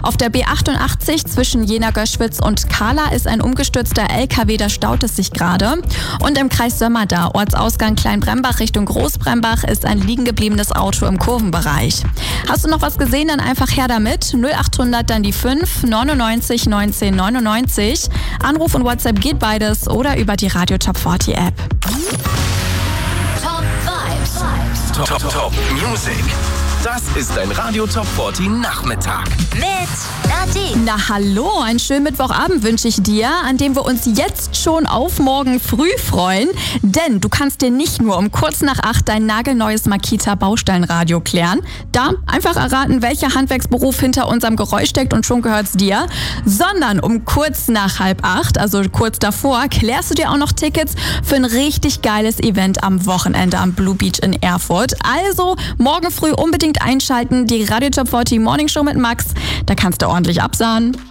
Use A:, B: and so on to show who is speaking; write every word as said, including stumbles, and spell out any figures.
A: Auf der B achtundachtzig zwischen Jena-Göschwitz und Kahla ist ein umgestürzter L K W, da staut es sich gerade. Und im Kreis Sömmerda, Ortsausgang Kleinbrembach Richtung Großbrembach, ist ein liegen gebliebenes Auto im Kurvenbereich. Hast du noch was gesehen, dann einfach her damit. null achthundert dann die fünf neunundneunzig neunzehn neunundneunzig. Anruf und WhatsApp geht beides oder über die Radio Top vierzig App.
B: Top Vibes.
C: Top, Top, Top Music. Das ist ein Radio Top vierzig Nachmittag.
B: Mit Nadine.
A: Na hallo, einen schönen Mittwochabend wünsche ich dir, an dem wir uns jetzt schon auf morgen früh freuen. Denn du kannst dir nicht nur um kurz nach acht dein nagelneues Makita Baustellenradio klären. Da einfach erraten, welcher Handwerksberuf hinter unserem Geräusch steckt und schon gehört's dir. Sondern um kurz nach halb acht, also kurz davor, klärst du dir auch noch Tickets für ein richtig geiles Event am Wochenende am Blue Beach in Erfurt. Also morgen früh unbedingt einschalten, die Radio Top vierzig Morning Show mit Max. Da kannst du ordentlich absahen.